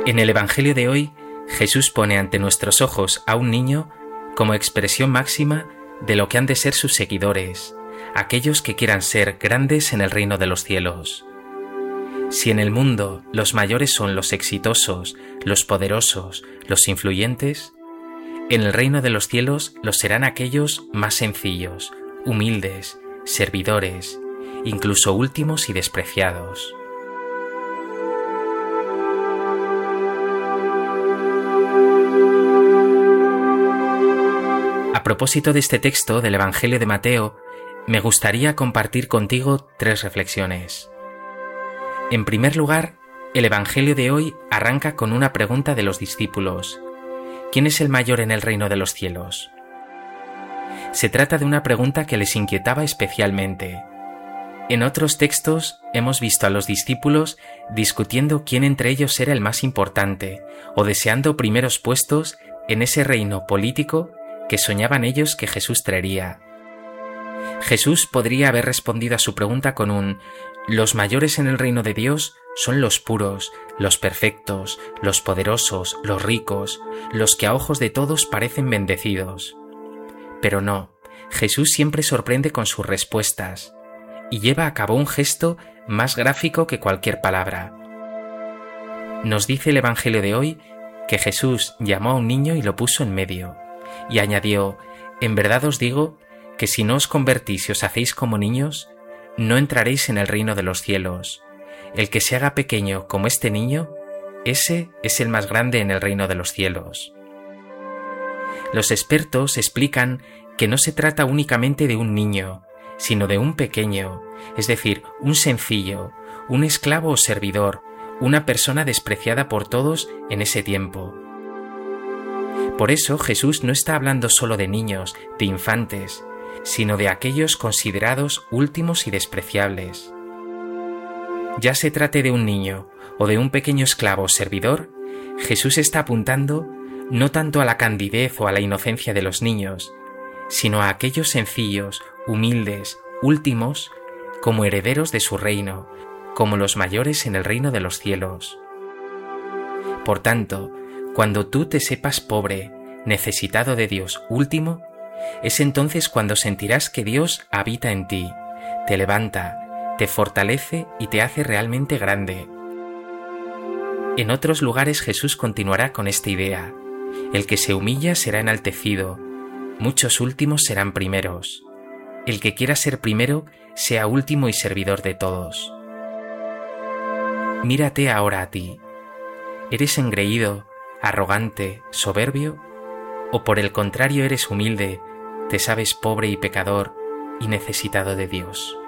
En el Evangelio de hoy, Jesús pone ante nuestros ojos a un niño como expresión máxima de lo que han de ser sus seguidores, aquellos que quieran ser grandes en el reino de los cielos. Si en el mundo los mayores son los exitosos, los poderosos, los influyentes, en el reino de los cielos lo serán aquellos más sencillos, humildes, servidores, incluso últimos y despreciados. A propósito de este texto del Evangelio de Mateo, me gustaría compartir contigo 3 reflexiones. En primer lugar, el Evangelio de hoy arranca con una pregunta de los discípulos. ¿Quién es el mayor en el reino de los cielos? Se trata de una pregunta que les inquietaba especialmente. En otros textos hemos visto a los discípulos discutiendo quién entre ellos era el más importante o deseando primeros puestos en ese reino político que soñaban ellos que Jesús traería. Jesús podría haber respondido a su pregunta con un «Los mayores en el reino de Dios son los puros, los perfectos, los poderosos, los ricos, los que a ojos de todos parecen bendecidos». Pero no, Jesús siempre sorprende con sus respuestas y lleva a cabo un gesto más gráfico que cualquier palabra. Nos dice el Evangelio de hoy que Jesús llamó a un niño y lo puso en medio, y añadió: «En verdad os digo que si no os convertís y os hacéis como niños, no entraréis en el reino de los cielos. El que se haga pequeño como este niño, ese es el más grande en el reino de los cielos». Los expertos explican que no se trata únicamente de un niño, sino de un pequeño, es decir, un sencillo, un esclavo o servidor, una persona despreciada por todos en ese tiempo. Por eso Jesús no está hablando solo de niños, de infantes, sino de aquellos considerados últimos y despreciables. Ya se trate de un niño o de un pequeño esclavo o servidor, Jesús está apuntando no tanto a la candidez o a la inocencia de los niños, sino a aquellos sencillos, humildes, últimos, como herederos de su reino, como los mayores en el reino de los cielos. Por tanto, cuando tú te sepas pobre, necesitado de Dios último, es entonces cuando sentirás que Dios habita en ti, te levanta, te fortalece y te hace realmente grande. En otros lugares Jesús continuará con esta idea: el que se humilla será enaltecido, muchos últimos serán primeros. El que quiera ser primero, sea último y servidor de todos. Mírate ahora a ti. ¿Eres engreído, arrogante, soberbio? ¿O por el contrario eres humilde, te sabes pobre y pecador y necesitado de Dios?